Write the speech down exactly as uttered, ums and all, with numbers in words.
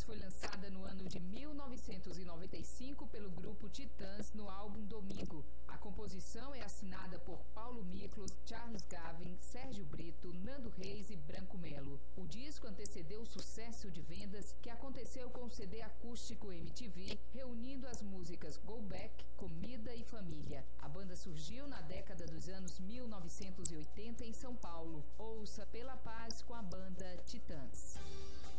foi lançada no ano de mil novecentos e noventa e cinco pelo grupo Titãs no álbum Domingo. A composição é assinada por Paulo Miklos, Charles Gavin, Sérgio Brito, Nando Reis e Branco Melo. O disco antecedeu o sucesso de vendas que aconteceu com o C D acústico M T V, reunindo as músicas Go Back, Comida e Família. A banda surgiu na década dos anos mil novecentos e oitenta em São Paulo. Ouça Pela Paz com a banda Titãs.